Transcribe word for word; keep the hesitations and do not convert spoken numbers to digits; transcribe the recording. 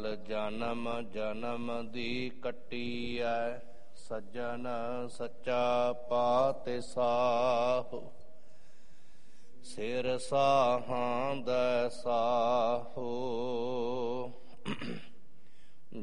ਕਾਲ ਜਨਮ ਜਨਮ ਦੀ ਕੱਟੀ ਐ, ਸੱਜਣ ਸੱਚਾ ਪਾਤਿ ਸਾਹੁ। ਸਿਰ ਸਾਹਾਂ ਦੈ ਸਾਹੁ